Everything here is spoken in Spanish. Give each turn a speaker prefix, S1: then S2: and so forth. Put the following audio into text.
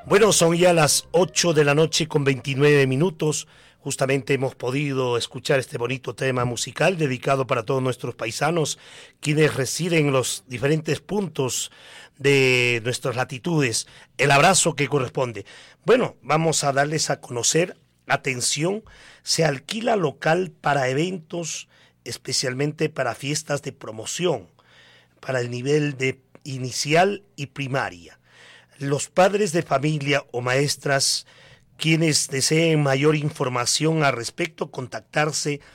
S1: Bueno, son ya las 8 de la noche con 29 minutos. Justamente hemos podido escuchar este bonito tema musical dedicado para todos nuestros paisanos, quienes residen en los diferentes puntos de nuestras latitudes. El abrazo que corresponde. Bueno, vamos a darles a conocer, atención, se alquila local para eventos, especialmente para fiestas de promoción, para el nivel de inicial y primaria. Los padres de familia o maestras quienes deseen mayor información al respecto, contactarse